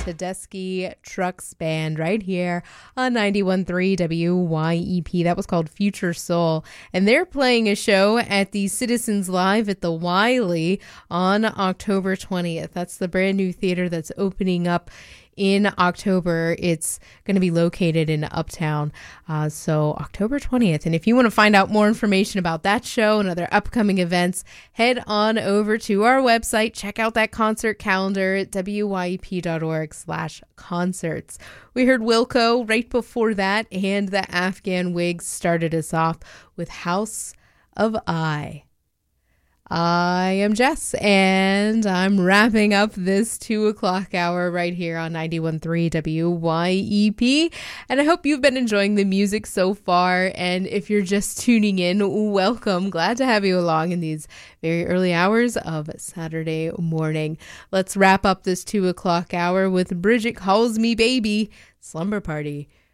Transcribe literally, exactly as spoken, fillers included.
Tedeschi Trucks Band right here on ninety-one point three W Y E P. That was called Future Soul. And they're playing a show at the Citizens Live at the Wiley on October twentieth. That's the brand new theater that's opening up in October. It's going to be located in Uptown. Uh, so October twentieth. And if you want to find out more information about that show and other upcoming events, head on over to our website. Check out that concert calendar at W Y E P dot org slash concerts. We heard Wilco right before that, and the Afghan Wigs started us off with House of I. I am Jess, and I'm wrapping up this two o'clock hour right here on ninety-one point three W Y E P, and I hope you've been enjoying the music so far, and if you're just tuning in, welcome. Glad to have you along in these very early hours of Saturday morning. Let's wrap up this two o'clock hour with Bridget Calls Me Baby, Slumber Party.